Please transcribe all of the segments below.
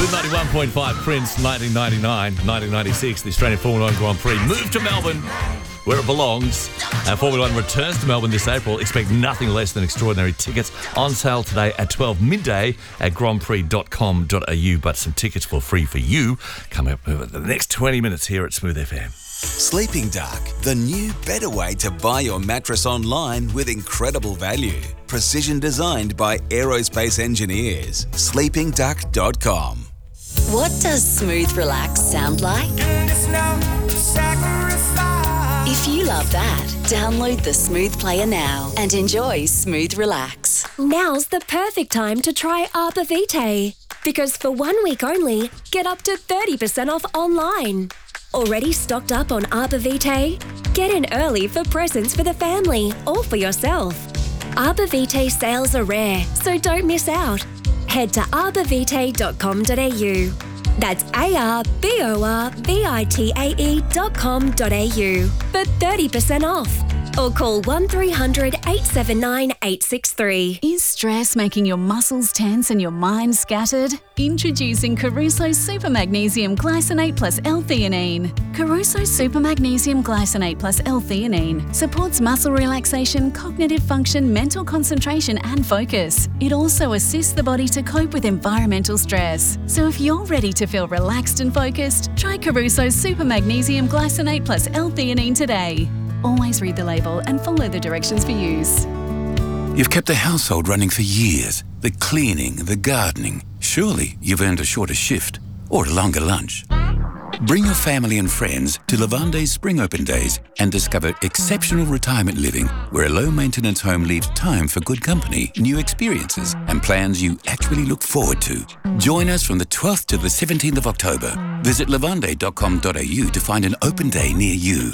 With 91.5 Prince, 1999, 1996, the Australian Formula 1 Grand Prix moved to Melbourne, where it belongs. And Formula 1 returns to Melbourne this April. Expect nothing less than extraordinary tickets on sale today at 12 midday at grandprix.com.au. But some tickets for free for you coming up over the next 20 minutes here at Smooth FM. Sleeping Dark, the new, better way to buy your mattress online with incredible value. Precision designed by aerospace engineers. sleepingduck.com. What does Smooth Relax sound like? If you love that, download the Smooth Player now and enjoy Smooth Relax. Now's the perfect time to try Arbor Vitae, because for 1 week only, get up to 30% off online. Already stocked up on Arbor Vitae? Get in early for presents for the family or for yourself. Arbor Vitae sales are rare, so don't miss out. Head to arborvitae.com.au. That's arborvitae.com.au for 30% off. Or call 1300 879 863. Is stress making your muscles tense and your mind scattered? Introducing Caruso Super Magnesium Glycinate plus L-theanine. Caruso Super Magnesium Glycinate plus L-theanine supports muscle relaxation, cognitive function, mental concentration and focus. It also assists the body to cope with environmental stress. So if you're ready to feel relaxed and focused, try Caruso Super Magnesium Glycinate plus L-theanine today. Always read the label and follow the directions for use. You've kept the household running for years. The cleaning, the gardening. Surely you've earned a shorter shift or a longer lunch. Bring your family and friends to Lavande's Spring Open Days and discover exceptional retirement living where a low-maintenance home leaves time for good company, new experiences and plans you actually look forward to. Join us from the 12th to the 17th of October. Visit lavande.com.au to find an open day near you.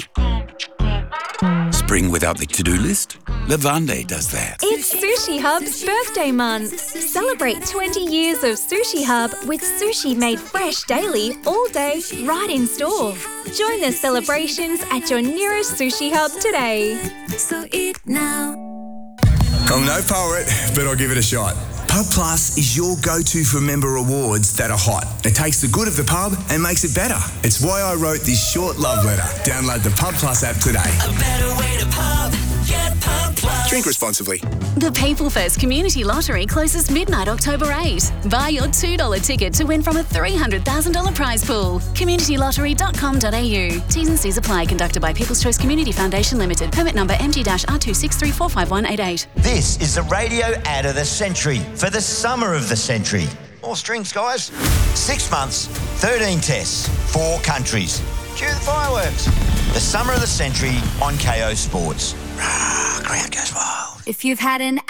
Spring without the to-do list? Lavande does that. It's Sushi Hub's birthday month. Celebrate 20 years of Sushi Hub with sushi made fresh daily, all day, right in store. Join the celebrations at your nearest Sushi Hub today. So eat now. I'm no poet, but I'll give it a shot. Pub Plus is your go-to for member awards that are hot. It takes the good of the pub and makes it better. It's why I wrote this short love letter. Download the Pub Plus app today. A better way to pub. Get Pub Plus. Drink responsibly. The People First Community Lottery closes midnight October 8. Buy your $2 ticket to win from a $300,000 prize pool. communitylottery.com.au. T's and C's apply. Conducted by People's Choice Community Foundation Limited. Permit number MG-R263451188. This is the radio ad of the century for the summer of the century. More strings, guys. 6 months, 13 tests, 4 countries. Cue the fireworks. The summer of the century on KO Sports. Crowd goes wild. If you've had an